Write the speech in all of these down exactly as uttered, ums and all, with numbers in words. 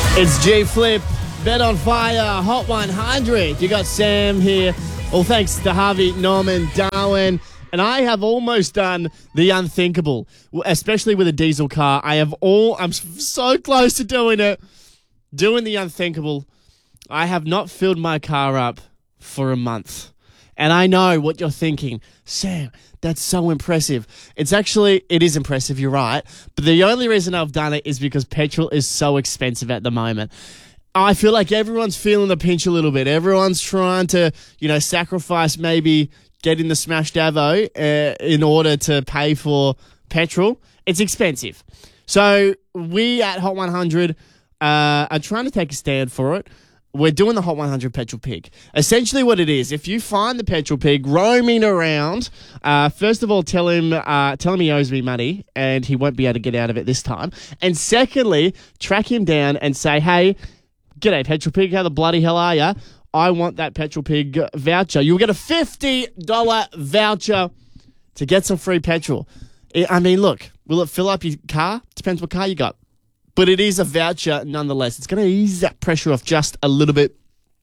It's G Flip, Bet on Fire, Hot one hundred. You got Sam here. All thanks to Harvey Norman Darwin. And I have almost done the unthinkable, especially with a diesel car. I have all, I'm so close to doing it. Doing the unthinkable. I have not filled my car up for a month. And I know what you're thinking. Sam, that's so impressive. It's actually, it is impressive, you're right. But the only reason I've done it is because petrol is so expensive at the moment. I feel like everyone's feeling the pinch a little bit. Everyone's trying to, you know, sacrifice maybe getting the smashed Avo uh, in order to pay for petrol. It's expensive. So we at Hot one hundred uh, are trying to take a stand for it. We're doing the Hot one hundred Petrol Pig. Essentially what it is, if you find the petrol pig roaming around, uh, first of all, tell him uh, tell him he owes me money and he won't be able to get out of it this time. And secondly, track him down and say, hey, g'day, petrol pig, how the bloody hell are ya? I want that petrol pig voucher. You'll get a fifty dollars voucher to get some free petrol. I mean, look, will it fill up your car? Depends what car you got. But it is a voucher nonetheless. It's going to ease that pressure off just a little bit.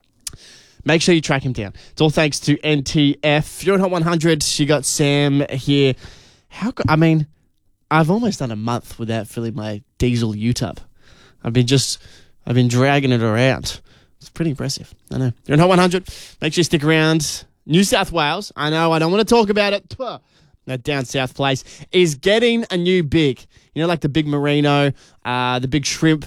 Make sure you track him down. It's all thanks to N T F. You're at Hot one hundred. You got Sam here. How? I mean, I've almost done a month without filling my diesel U-tub. I've been just, I've been dragging it around. It's pretty impressive. I know. You're at Hot one hundred. Make sure you stick around. New South Wales. I know. I don't want to talk about it. That down south place is getting a new big. You know, like the big merino, uh, the big shrimp,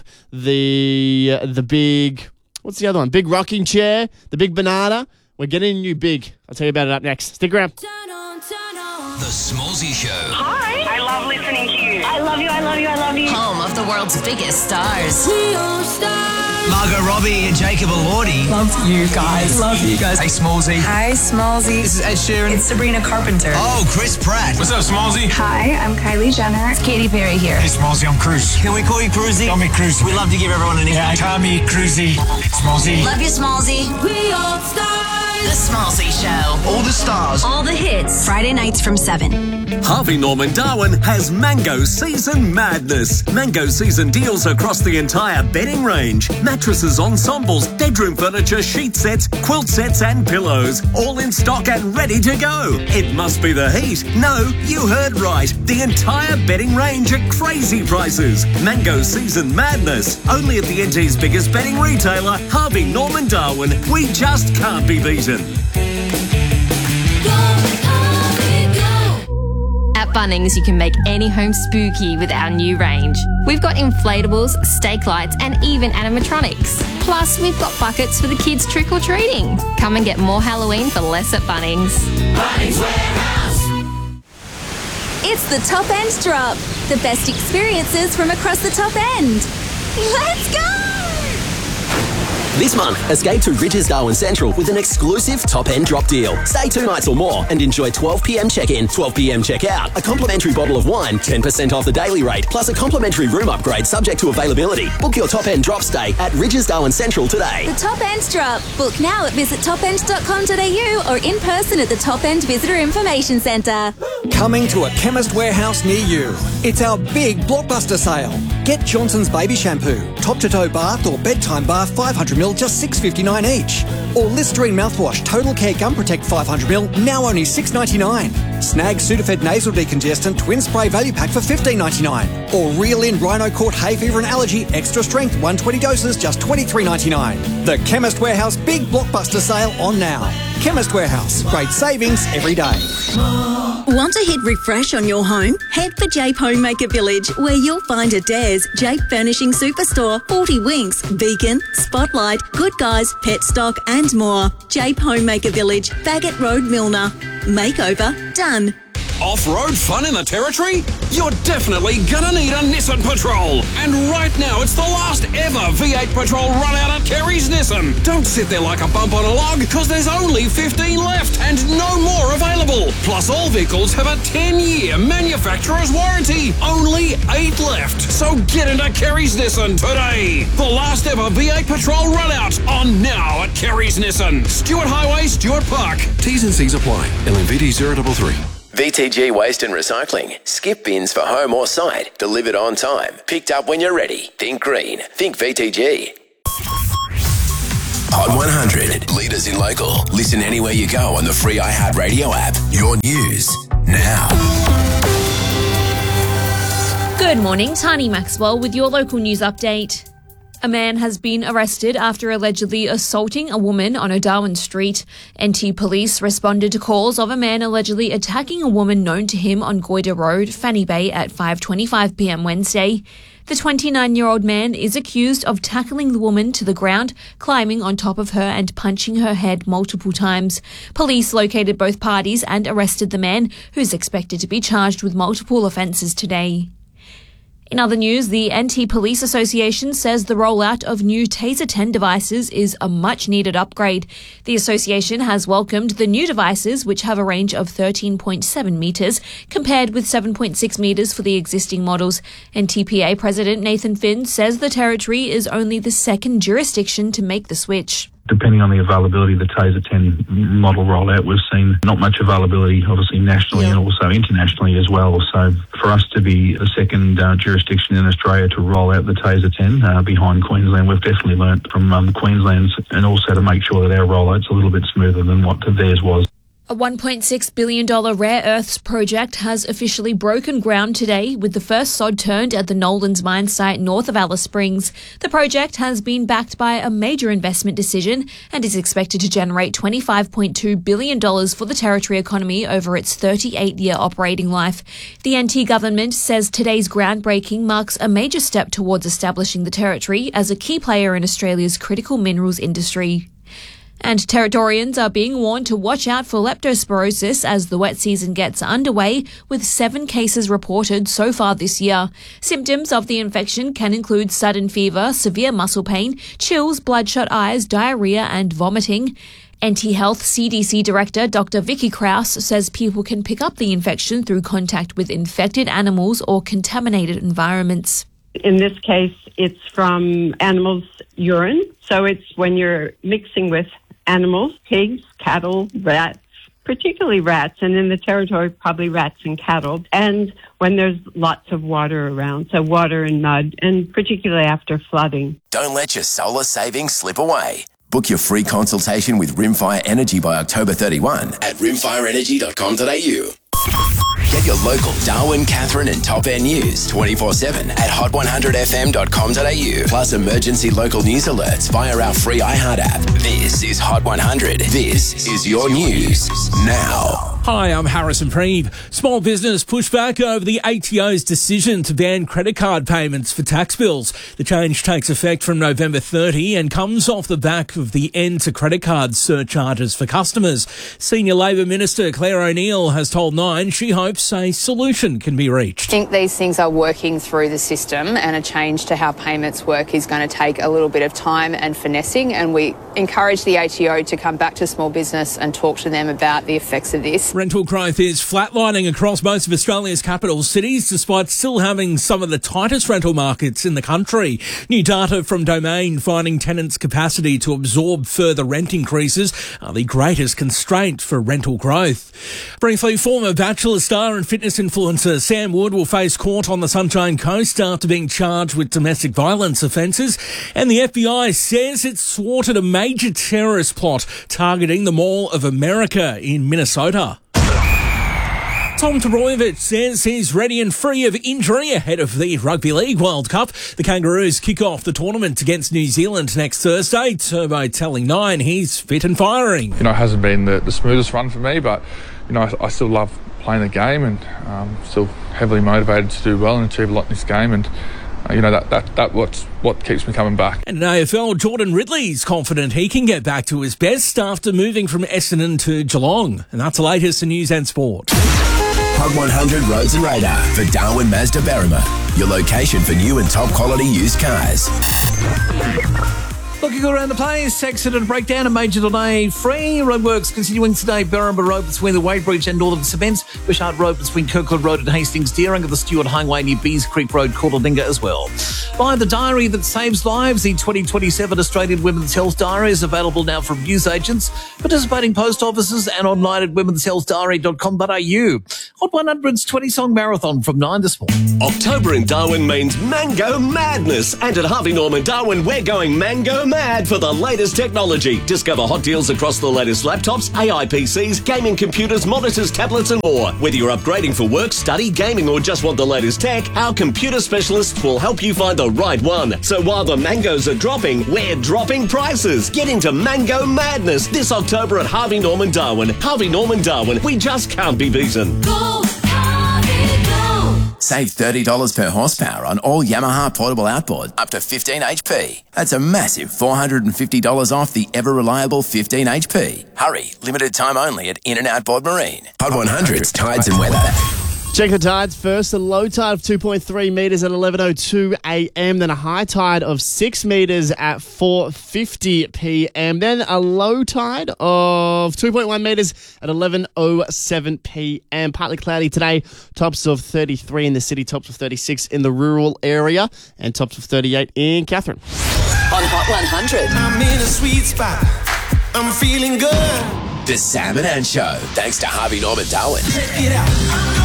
the uh, the big, what's the other one? Big rocking chair, the big banana. We're getting a new big. I'll tell you about it up next. Stick around. Turn on, turn on. The Smallzy Show. Hi. I love listening to you. I love you, I love you, I love you. Home of the world's biggest stars. We all stars. Margot Robbie and Jacob Elordi. Love you guys. Love you guys. Hey, Smallzy. Hi, Smallzy. This is Ed Sheeran. It's Sabrina Carpenter. Oh, Chris Pratt. What's up, Smallzy? Hi, I'm Kylie Jenner. It's Katy Perry here. Hey, Smallzy, I'm Cruz. Can we call you Cruzy? Call me Cruz. We love to give everyone an nickname. Yeah, Tommy, Cruzy, Smallzy. Love you, Smallzy. We all stars. The Smallzy Show. All the stars. All the hits. Friday nights from seven. Harvey Norman Darwin has Mango Season Madness. Mango Season deals across the entire bedding range. Mattresses, ensembles, bedroom furniture, sheet sets, quilt sets and pillows. All in stock and ready to go. It must be the heat. No, you heard right. The entire bedding range at crazy prices. Mango Season Madness. Only at the N T's biggest bedding retailer, Harvey Norman Darwin. We just can't be beaten. At Bunnings, you can make any home spooky with our new range. We've got inflatables, stake lights, and even animatronics. Plus, we've got buckets for the kids trick-or-treating. Come and get more Halloween for less at Bunnings. Bunnings Warehouse. It's the Top End Drop. The best experiences from across the top end. Let's go! This month, escape to Ridges Darwin Central with an exclusive top-end drop deal. Stay two nights or more and enjoy twelve p.m. check-in, twelve p.m. check-out, a complimentary bottle of wine, ten percent off the daily rate, plus a complimentary room upgrade subject to availability. Book your top-end drop stay at Ridges Darwin Central today. The Top End Drop. Book now at visit top end dot com dot a u or in person at the Top End Visitor Information Centre. Coming to a Chemist Warehouse near you. It's our big blockbuster sale. Get Johnson's Baby Shampoo, top-to-toe bath or bedtime bath five hundred milliliters, just six dollars fifty-nine each. Or Listerine mouthwash, Total Care Gum Protect five hundred milliliters, now only six dollars ninety-nine. Snag Sudafed Nasal Decongestant Twin Spray Value Pack for fifteen dollars ninety-nine. Or Reel In Rhino Court Hay Fever and Allergy Extra Strength one hundred twenty doses, just twenty-three dollars ninety-nine. The Chemist Warehouse Big Blockbuster Sale on now. Chemist Warehouse, great savings every day. Want to hit refresh on your home? Head for Jape Homemaker Village, where you'll find Adairs, Jape Furnishing Superstore, forty Winks, Beacon, Spotlight, Good Guys, Pet Stock and more. Jape Homemaker Village, Faggot Road, Milner. Makeover done. Off-road fun in the Territory? You're definitely gonna need a Nissan Patrol. And right now, it's the last ever V eight Patrol run out at Kerry's Nissan. Don't sit there like a bump on a log, because there's only fifteen left and no more available. Plus, all vehicles have a ten-year manufacturer's warranty. Only eight left. So get into Kerry's Nissan today. The last ever V eight Patrol run out on now at Kerry's Nissan. Stewart Highway, Stewart Park. T's and C's apply. L M V D zero three three. V T G Waste and Recycling. Skip bins for home or site. Delivered on time. Picked up when you're ready. Think green. Think V T G. Hot one hundred. Leaders in local. Listen anywhere you go on the free iHeartRadio app. Your news now. Good morning, Tani Maxwell with your local news update. A man has been arrested after allegedly assaulting a woman on O'Darwin Street. N T Police responded to calls of a man allegedly attacking a woman known to him on Goyder Road, Fanny Bay at five twenty-five p m Wednesday. The twenty-nine-year-old man is accused of tackling the woman to the ground, climbing on top of her and punching her head multiple times. Police located both parties and arrested the man, who's expected to be charged with multiple offences today. In other news, the N T Police Association says the rollout of new Taser ten devices is a much-needed upgrade. The association has welcomed the new devices, which have a range of thirteen point seven metres, compared with seven point six metres for the existing models. N T P A President Nathan Finn says the Territory is only the second jurisdiction to make the switch. Depending on the availability of the Taser ten model rollout, we've seen not much availability, obviously nationally yeah. and also internationally as well. So for us to be a second uh, jurisdiction in Australia to roll out the Taser ten uh, behind Queensland, we've definitely learnt from um, Queensland's, and also to make sure that our rollout's a little bit smoother than what theirs was. A one point six billion dollars rare earths project has officially broken ground today, with the first sod turned at the Nolans mine site north of Alice Springs. The project has been backed by a major investment decision and is expected to generate twenty-five point two billion dollars for the Territory economy over its thirty-eight-year operating life. The N T government says today's groundbreaking marks a major step towards establishing the Territory as a key player in Australia's critical minerals industry. And Territorians are being warned to watch out for leptospirosis as the wet season gets underway, with seven cases reported so far this year. Symptoms of the infection can include sudden fever, severe muscle pain, chills, bloodshot eyes, diarrhea and vomiting. N T Health C D C Director Doctor Vicky Krause says people can pick up the infection through contact with infected animals or contaminated environments. In this case, it's from animals' urine. So it's when you're mixing with animals, pigs, cattle, rats, particularly rats, and in the Territory, probably rats and cattle, and when there's lots of water around, so water and mud, and particularly after flooding. Don't let your solar savings slip away. Book your free consultation with Rimfire Energy by October thirty-first at rimfire energy dot com dot a u. Get your local Darwin, Catherine and Top End news twenty-four seven at hot one hundred f m dot com dot a u. Plus emergency local news alerts via our free iHeart app. This is Hot one hundred. This is your news now. Hi, I'm Harrison Preeve. Small business pushed back over the A T O's decision to ban credit card payments for tax bills. The change takes effect from November thirtieth and comes off the back of the end to credit card surcharges for customers. Senior Labor Minister Claire O'Neill has told Nine she hopes a solution can be reached. I think these things are working through the system, and a change to how payments work is going to take a little bit of time and finessing, and we encourage the A T O to come back to small business and talk to them about the effects of this. Rental growth is flatlining across most of Australia's capital cities, despite still having some of the tightest rental markets in the country. New data from Domain finding tenants' capacity to absorb further rent increases are the greatest constraint for rental growth. Briefly, former Bachelor star and fitness influencer Sam Wood will face court on the Sunshine Coast after being charged with domestic violence offences, and the F B I says it's thwarted a major terrorist plot targeting the Mall of America in Minnesota. Tom Toroyevich says he's ready and free of injury ahead of the Rugby League World Cup. The Kangaroos kick off the tournament against New Zealand next Thursday. Turbo telling Nine he's fit and firing. You know, it hasn't been the, the smoothest run for me, but, you know, I, I still love playing the game and um, still heavily motivated to do well and achieve a lot in this game, and uh, you know that that that what's what keeps me coming back. And in A F L, Jordan Ridley's confident he can get back to his best after moving from Essendon to Geelong, and that's the latest in news and sport. Hot one hundred Roads and Radar for Darwin Mazda Berrima, your location for new and top quality used cars. Looking around the place, accident breakdown and major delay free. Roadworks continuing today. Berrimah Road between the Wadebridge and Northern Cements. Bishard Road between Kirkland Road and Hastings. Deering of the Stewart Highway near Bees Creek Road, Coordinga as well. Buy the diary that saves lives. The twenty twenty-seven Australian Women's Health Diary is available now from newsagents, participating post offices and online at women's health diary dot com dot a u. Hot one hundred's twenty-song marathon from nine this morning. October in Darwin means Mango Madness. And at Harvey Norman Darwin, we're going Mango Mad for the latest technology. Discover hot deals across the latest laptops, A I P Cs, gaming computers, monitors, tablets and more. Whether you're upgrading for work, study, gaming or just want the latest tech, our computer specialists will help you find the right one. So while the mangoes are dropping, we're dropping prices. Get into Mango Madness this October at Harvey Norman Darwin. Harvey Norman Darwin, we just can't be beaten. Go, Harvey, go. Save thirty dollars per horsepower on all Yamaha portable outboard up to fifteen H P. That's a massive four hundred fifty dollars off the ever-reliable fifteen H P. Hurry, limited time only at In and Outboard Marine. Hot one hundred's tides and weather. Check the tides first. A low tide of two point three metres at eleven oh two a m, then a high tide of six metres at four fifty p m, then a low tide of two point one metres at eleven oh seven p m. Partly cloudy today, tops of thirty-three in the city, tops of thirty-six in the rural area, and tops of thirty-eight in Catherine. On Hot one hundred. I'm in a sweet spot. I'm feeling good. The Sam and Ann Show, thanks to Harvey Norman Darwin. Get out.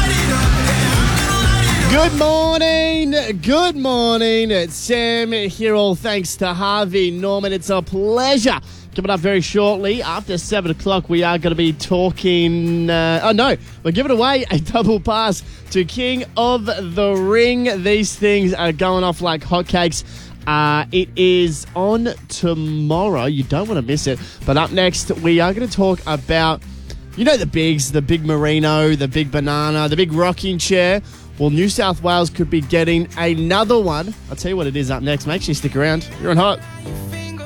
Good morning, good morning. It's Sam here, all thanks to Harvey Norman. It's a pleasure. Coming up very shortly, after seven o'clock, we are going to be talking... Uh, oh, no, we're giving away a double pass to King of the Ring. These things are going off like hotcakes. Uh, it is on tomorrow. You don't want to miss it. But up next, we are going to talk about, you know, the bigs, the big merino, the big banana, the big rocking chair. Well, New South Wales could be getting another one. I'll tell you what it is up next. Make sure you stick around. You're on Hot.